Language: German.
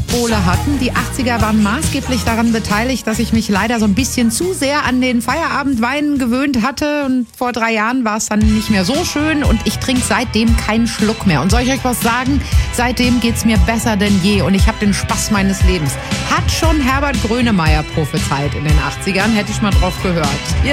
Bowle hatten. Die 80er waren maßgeblich daran beteiligt, dass ich mich leider so ein bisschen zu sehr an den Feierabendwein gewöhnt hatte. Und vor 3 Jahren war es dann nicht mehr so schön und ich trinke seitdem keinen Schluck mehr. Und soll ich euch was sagen? Seitdem geht's mir besser denn je und ich habe den Spaß meines Lebens. Hat schon Herbert Grönemeyer prophezeit in den 80ern, hätte ich mal drauf gehört.